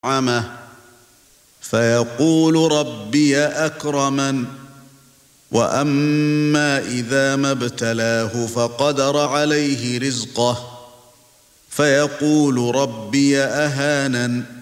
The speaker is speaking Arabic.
طعامه فيقول ربي أكرمن وأما إذا ما ابتلاه فقدر عليه رزقه فيقول ربي أهانن